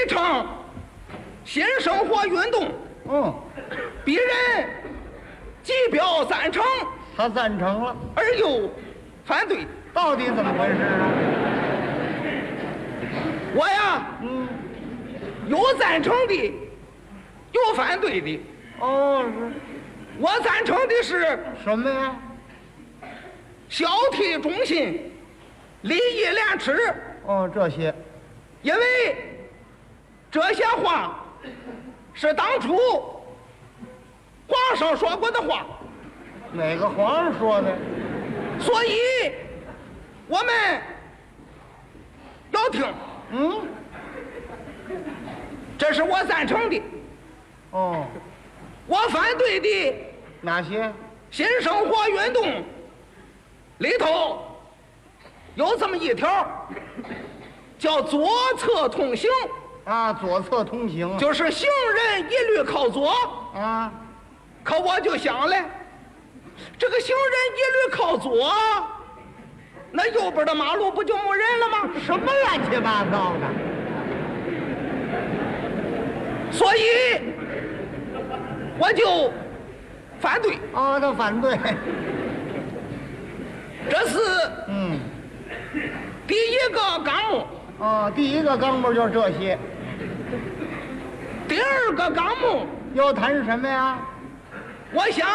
倡新生活运动，鄙人既表赞成， 他赞成了， 而又反对。 到底怎么回事啊？ 我呀，有赞成的，有反对的。 是我赞成的是什么呀？ 孝悌忠信，礼义廉耻。 这些， 因为这些话是当初皇上说过的话， 哪个皇上说的？ 所以我们要听。这是我赞成的。我反对的哪些？ 新生活运动里头有这么一条，叫左侧通行。 左侧通行， 就是行人一律靠左。可我就想了，这个行人一律靠左，那右边的马路不就没人了吗？ 什么乱七八糟的？ 所以我就反对。 他反对。 这是第一个纲目。 第一个纲目就是这些。 第二个纲目要谈什么呀？ 我想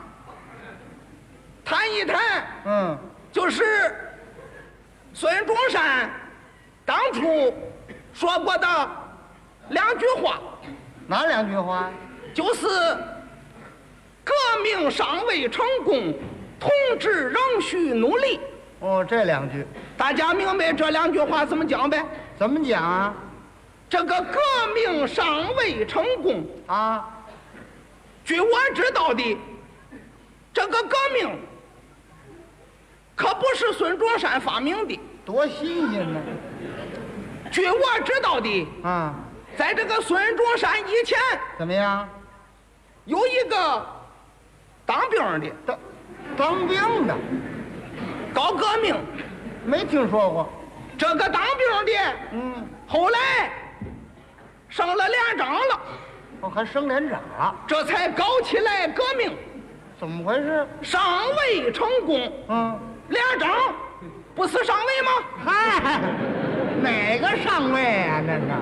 谈一谈，就是孙中山当初说过的2句话。 哪2句话？ 就是革命尚未成功，同志仍需努力。 这2句， 大家明白这2句话怎么讲呗？ 怎么讲啊？ 这个革命尚未成功据我知道的，这个革命可不是孙中山发明的。 多新鲜呢！ 据我知道的在这个孙中山以前， 怎么样？ 有一个当兵的， 当兵的搞革命， 没听说过。 这个当兵的，后来升了连长了。 还升连长了， 这才搞起来革命。 怎么回事？ 尚未成功。连长不是上尉吗？ 嗨，哪个上尉啊？这个，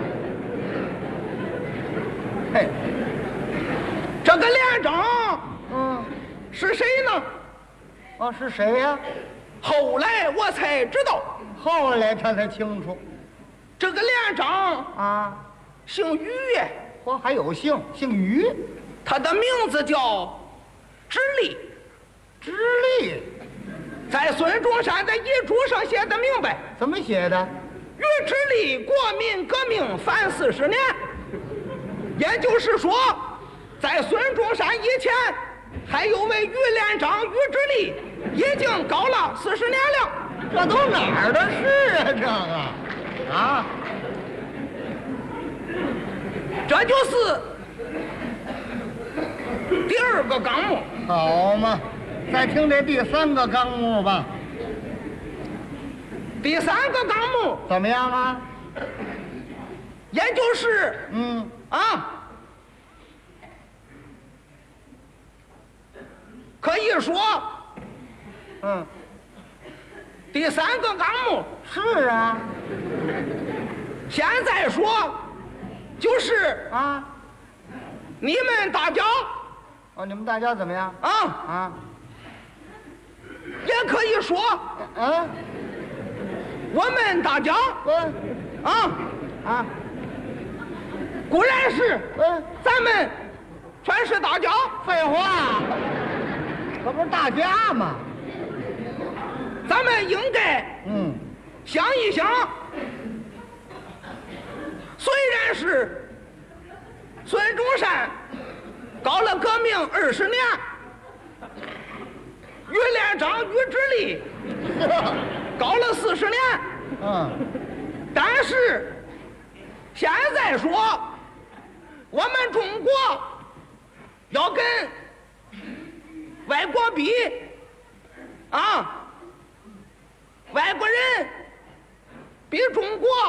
嘿， 这个连长，是谁呢？ 是谁呀？ 后来我才知道。 后来他才清楚， 这个连长姓于。 还有姓于， 他的名字叫直隶。 直隶， 在孙中山的遗嘱上写的明白。 怎么写的？ 于直隶国民革命反40年。也就是说，在孙中山以前，还有位于连长于直隶，已经搞了40年了。 这都哪儿的事啊？这个这就是第2个纲目。 好嘛，再听这第3个纲目吧。 第3个纲目怎么样啊？ 也就是可以说第3个纲目是啊。 现在说就是你们大家你们大家怎么样？ 也可以说我们大家固然是咱们全是大家。 废话，可不是大家吗？ 咱们应该想一想，虽然是孙中山搞了革命20年，于连长于直隶搞了40年，但是现在说我们中国要跟外国比外国人比中国